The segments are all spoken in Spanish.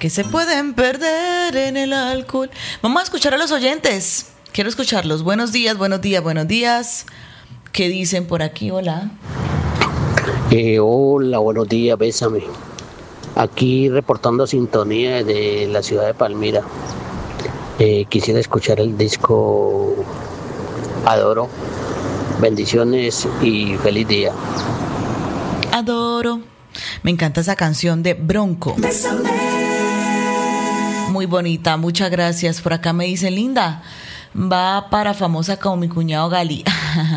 que se pueden perder en el alcohol. Vamos a escuchar a los oyentes. Quiero escucharlos. Buenos días, buenos días, buenos días. ¿Qué dicen por aquí? Hola. Hola, buenos días, bésame. Aquí reportando sintonía de la ciudad de Palmira. Quisiera escuchar el disco Adoro. Bendiciones y feliz día. Adoro. Me encanta esa canción de Bronco. Muy bonita, muchas gracias. Por acá me dice, linda, va para famosa como mi cuñado Gali.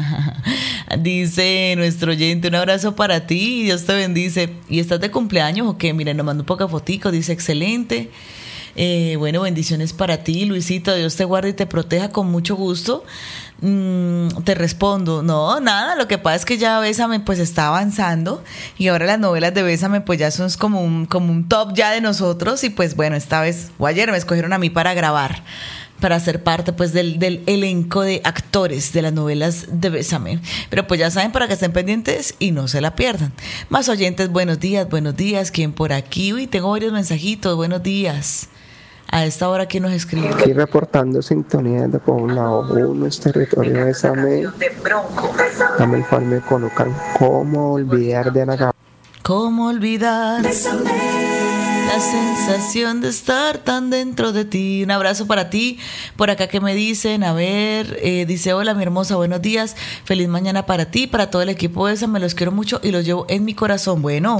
Dice nuestro oyente, un abrazo para ti, Dios te bendice. ¿Y estás de cumpleaños o qué? Miren, nos mandó un poco fotico, dice excelente. Bueno, bendiciones para ti, Luisito, Dios te guarde y te proteja, con mucho gusto. Te respondo, no, nada, lo que pasa es que ya Bésame pues está avanzando y ahora las novelas de Bésame pues ya son como un top ya de nosotros y pues bueno, esta vez o ayer me escogieron a mí para grabar, para ser parte pues del elenco de actores de las novelas de Bésame. Pero pues ya saben, para que estén pendientes y no se la pierdan. Más oyentes, buenos días, ¿quién por aquí? Uy, tengo varios mensajitos, buenos días. A esta hora, ¿quién nos escribe? Aquí reportando sintonía de Poblado 1, territorio de Bésame. Dame el favor, me colocan cómo olvidar de Ana. ¿Cómo olvidar la sensación de estar tan dentro de ti? Un abrazo para ti. Por acá, ¿qué me dicen? A ver, dice, hola mi hermosa, buenos días. Feliz mañana para ti, para todo el equipo de Bésame. Los quiero mucho y los llevo en mi corazón. Bueno.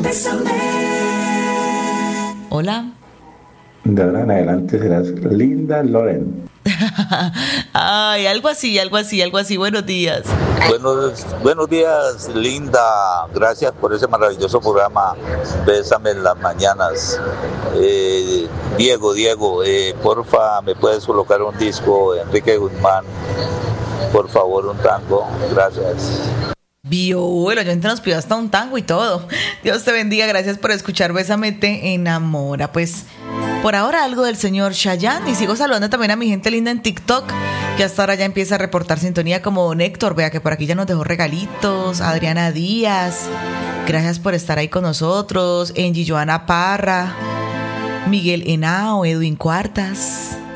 Hola. De ahora en adelante serás Linda Loren. Ay, algo así. Buenos días. Buenos días, Linda. Gracias por ese maravilloso programa. Bésame en las mañanas. Diego, porfa, ¿me puedes colocar un disco? Enrique Guzmán, por favor, un tango. Gracias. Vio, el oyente nos pidió hasta un tango y todo. Dios te bendiga, gracias por escuchar Bésame te enamora. Pues por ahora algo del señor Chayanne, y sigo saludando también a mi gente linda en TikTok, que hasta ahora ya empieza a reportar sintonía, como Don Héctor, vea que por aquí ya nos dejó regalitos. Adriana Díaz, gracias por estar ahí con nosotros. Angie Joana Parra, Miguel Henao, Edwin Cuartas,